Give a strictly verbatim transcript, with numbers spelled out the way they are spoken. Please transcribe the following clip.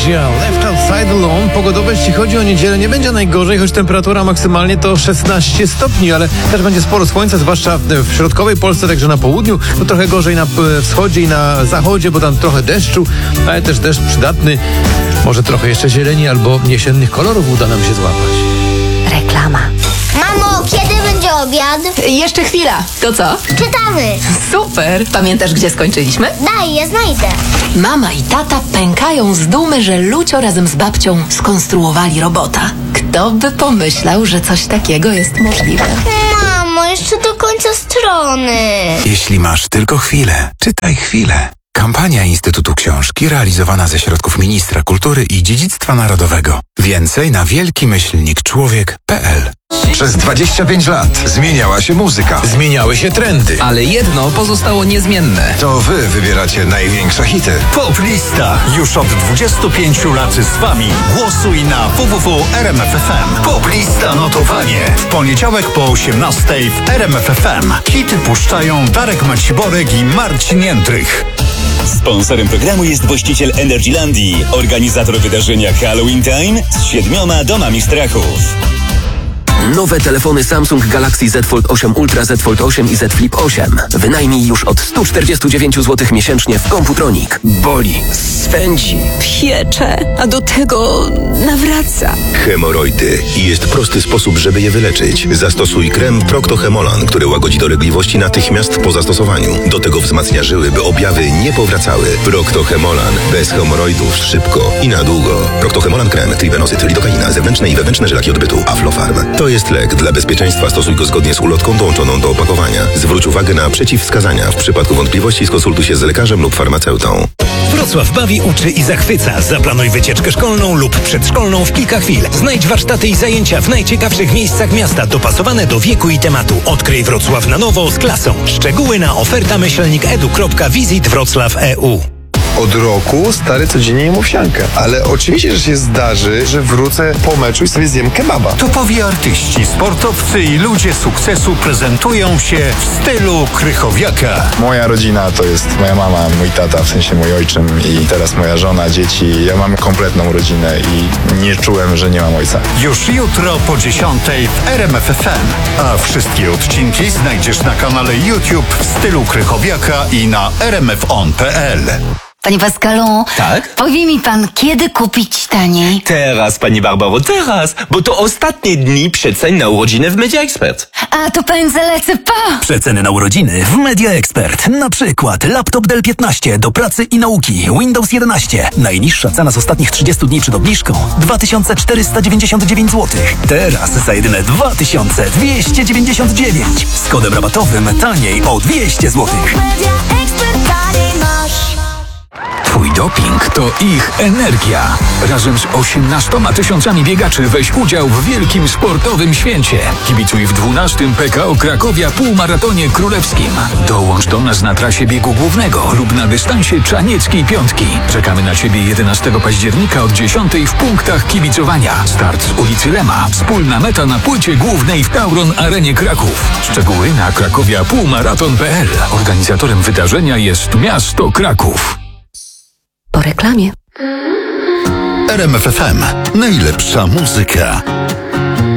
Anastasia, Left Outside Alone. Pogodowo, jeśli chodzi o niedzielę, nie będzie najgorzej, choć temperatura maksymalnie to szesnaście stopni, ale też będzie sporo słońca, zwłaszcza w środkowej Polsce, także na południu. To trochę gorzej na wschodzie i na zachodzie, bo tam trochę deszczu, ale też deszcz przydatny. Może trochę jeszcze zieleni albo jesiennych kolorów uda nam się złapać. Reklama. Mamo, kiedy będzie obiad? Jeszcze chwila. To co? Czytamy. Super. Pamiętasz, gdzie skończyliśmy? Daj, ja znajdę. Mama i tata pękają z dumy, że Lucio razem z babcią skonstruowali robota. Kto by pomyślał, że coś takiego jest możliwe? Mamo, jeszcze do końca strony. Jeśli masz tylko chwilę, czytaj chwilę. Kampania Instytutu Książki realizowana ze środków Ministra Kultury i Dziedzictwa Narodowego. Więcej na wielki myślnik człowiek kropka p l. Przez dwadzieścia pięć lat zmieniała się muzyka. Zmieniały się trendy. Ale jedno pozostało niezmienne. To wy wybieracie największe hity. Poplista. Już od dwudziestu pięciu lat z wami. Głosuj na w w w kropka r m f f m. Poplista notowanie. W poniedziałek po osiemnastej w R M F F M. Hity puszczają Darek Maciborek i Marcin Jędrych. Sponsorem programu jest właściciel Energylandii, organizator wydarzenia Halloween Time z siedmioma domami strachów. Nowe telefony Samsung Galaxy Z Fold osiem Ultra, Z Fold osiem i Z Flip osiem. Wynajmij już od sto czterdzieści dziewięć złotych miesięcznie w Computronic. Boli, swędzi, Piecze, a do tego nawraca. Hemoroidy. I jest prosty sposób, żeby je wyleczyć. Zastosuj krem Procto-Hemolan, który łagodzi dolegliwości natychmiast po zastosowaniu. Do tego wzmacnia żyły, by objawy nie powracały. Procto-Hemolan. Bez hemoroidów szybko i na długo. Procto-Hemolan krem, trivenosyt, lidokaina, zewnętrzne i wewnętrzne żelaki odbytu, Aflofarm. To jest lek. Dla bezpieczeństwa stosuj go zgodnie z ulotką dołączoną do opakowania. Zwróć uwagę na przeciwwskazania. W przypadku wątpliwości skonsultuj się z lekarzem lub farmaceutą. Wrocław bawi, uczy i zachwyca. Zaplanuj wycieczkę szkolną lub przedszkolną w kilka chwil. Znajdź warsztaty i zajęcia w najciekawszych miejscach miasta, dopasowane do wieku i tematu. Odkryj Wrocław na nowo z klasą. Szczegóły na oferta myślnik edu kropka visit wrocław kropka e u. Od roku stary codziennie jem owsiankę, ale oczywiście, że się zdarzy, że wrócę po meczu i sobie zjem kebaba. Topowi artyści, sportowcy i ludzie sukcesu prezentują się w stylu Krychowiaka. Moja rodzina to jest moja mama, mój tata, w sensie mój ojczym i teraz moja żona, dzieci. Ja mam kompletną rodzinę i nie czułem, że nie mam ojca. Już jutro po dziesiątej w R M F F M, a wszystkie odcinki znajdziesz na kanale YouTube w stylu Krychowiaka i na r m f on kropka p l. Panie Pascalu, tak? Powie mi pan, kiedy kupić taniej? Teraz, pani Barbaro, teraz, bo to ostatnie dni przecen na urodziny w Media Expert. A to pędzę lecę po! Przeceny na urodziny w Media Expert. Na przykład laptop Dell piętnaście do pracy i nauki, Windows jedenaście. Najniższa cena z ostatnich trzydziestu dni przed obniżką dwa tysiące czterysta dziewięćdziesiąt dziewięć złotych. Teraz za jedyne dwa tysiące dwieście dziewięćdziesiąt dziewięć. Z kodem rabatowym taniej o dwieście złotych. Media Expert, taniej masz. Twój doping to ich energia. Razem z osiemnastoma tysiącami biegaczy weź udział w wielkim sportowym święcie. Kibicuj w dwunastym P K O Krakowia Półmaratonie Królewskim. Dołącz do nas na trasie biegu głównego lub na dystansie Czanieckiej Piątki. Czekamy na Ciebie jedenastego października od dziesiątej w punktach kibicowania. Start z ulicy Lema. Wspólna meta na płycie głównej w Tauron Arenie Kraków. Szczegóły na krakowia półmaraton kropka p l. Organizatorem wydarzenia jest miasto Kraków. Po reklamie. R M F F M. Najlepsza muzyka.